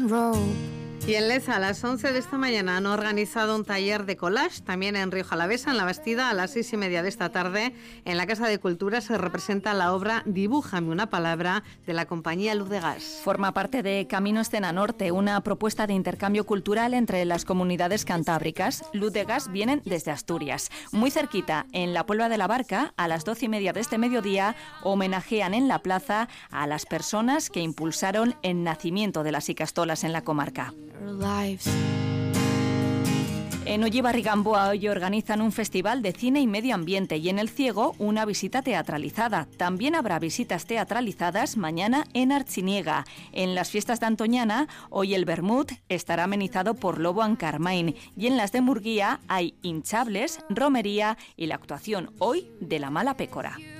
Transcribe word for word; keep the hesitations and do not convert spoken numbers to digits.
Y en Leza, a las once de esta mañana han organizado un taller de collage, también en Rioja Alavesa, en La Bastida, a las seis y media de esta tarde. En la Casa de Cultura se representa la obra Dibújame una palabra, de la compañía Luz de Gas. Forma parte de Camino Escena Norte, una propuesta de intercambio cultural entre las comunidades cantábricas. Luz de Gas vienen desde Asturias. Muy cerquita, en la Puebla de la Barca, a las doce y media de este mediodía, homenajean en la plaza a las personas que impulsaron el nacimiento de las icastolas en la comarca. En Ollibarri-Gamboa hoy organizan un festival de cine y medio ambiente y en El Ciego una visita teatralizada. También habrá visitas teatralizadas mañana en Artziniega. En las fiestas de Antoñana, hoy el vermut estará amenizado por Lobo and Carmine y en las de Murguía hay hinchables, romería y la actuación hoy de La Mala Pécora.